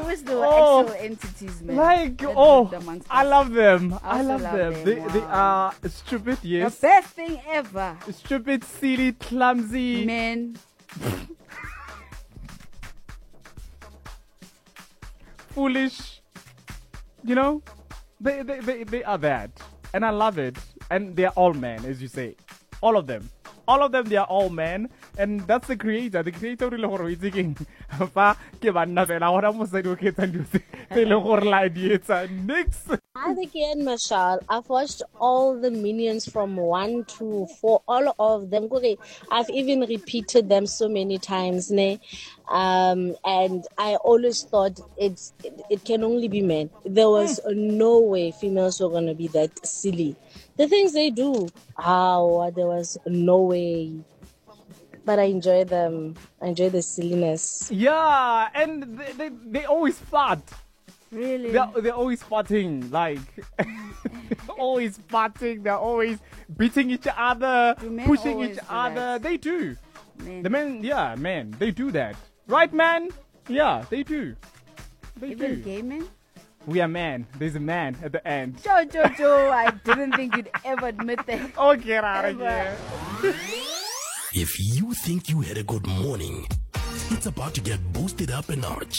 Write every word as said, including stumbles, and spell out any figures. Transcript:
wish there were Oh, actual entities, man. Like, that oh, lived amongst I us. love them. I, also love, love them. them. They, they Wow. are stupid, The yes. best thing ever. Stupid, silly, clumsy. Men. Foolish. You know? They, they, they, they are that. And I love it. And they're all men, as you say. All of them. All of them, they are all men. And that's the creator. The creator really horror is thinking. Fa ke banna fela hora mosadi o ke tsang dilo tse le gore la di etsa nix. Hi again, Marshall. I've watched all the Minions from one to four, all of them. Okay, I've even repeated them so many times, ne? Um, and I always thought it's it, it can only be men. There was no way females were gonna be that silly. The things they do, how there was no way. But I enjoy them. I enjoy the silliness. Yeah, and they, they, they always fart. Really? They're, they're always farting, like, always farting, they're always beating each other, Do men pushing always each do other. that? They do. Men. The men, yeah, men, they do that. Right, man? Yeah, they do. They Even do. gay men? We are man. There's a man at the end. Joe, Joe, Joe, I didn't think you'd ever admit that. Oh, get out of Ever. here. If you think you had a good morning, it's about to get boosted up a notch.